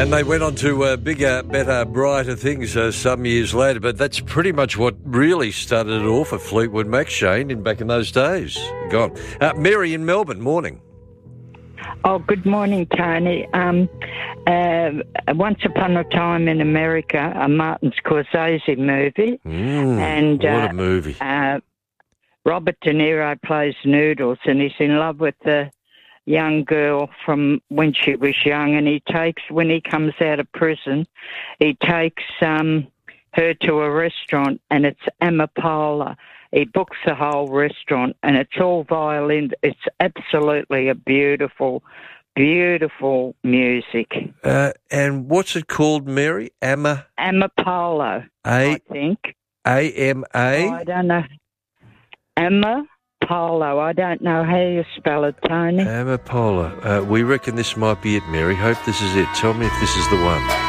And they went on to bigger, better, brighter things some years later. But that's pretty much what really started it all for Fleetwood Mac, Shane, back in those days. Gone. Mary in Melbourne, morning. Oh, good morning, Tony. Once Upon a Time in America, a Martin Scorsese movie. What a movie. Robert De Niro plays Noodles, and he's in love with the young girl from when she was young, and when he comes out of prison, he takes her to a restaurant, and it's Amapola. He books the whole restaurant, and it's all violin. It's absolutely a beautiful, beautiful music. And what's it called, Mary? Amapolo, I think. A-M-A? Oh, I don't know. Amapolo. I don't know how you spell it, Tony. Amapola. We reckon this might be it, Mary. Hope this is it. Tell me if this is the one.